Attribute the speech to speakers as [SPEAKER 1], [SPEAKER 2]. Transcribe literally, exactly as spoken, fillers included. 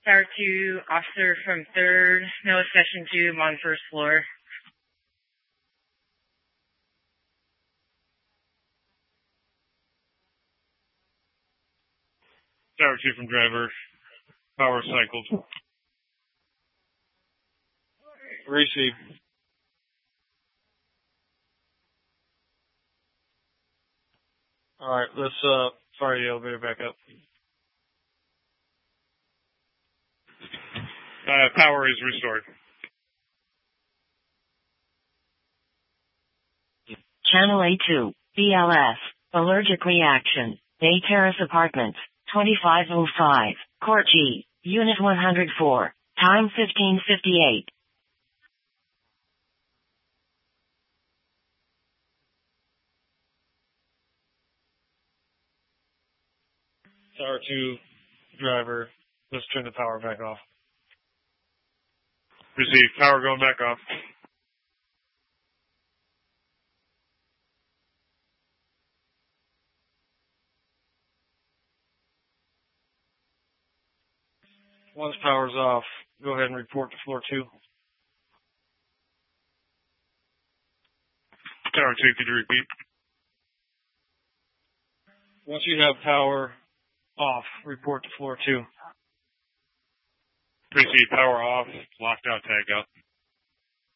[SPEAKER 1] Tower two, officer from third, NOAA Section two, I'm on first floor.
[SPEAKER 2] Tower two from driver, power cycled. Receive. Alright, let's uh fire the elevator back up. Uh, power is restored.
[SPEAKER 3] Channel A two, B L S, allergic reaction, Bay Terrace Apartments, twenty-five oh five, Court G, Unit one hundred four, time fifteen fifty-eight.
[SPEAKER 2] Tower two, driver, let's turn the power back off. Receive, power going back off. Once power's off, go ahead and report to floor two. Tower two, could you repeat? Once you have power off, report to floor two. Proceed, power off, locked out, tag out.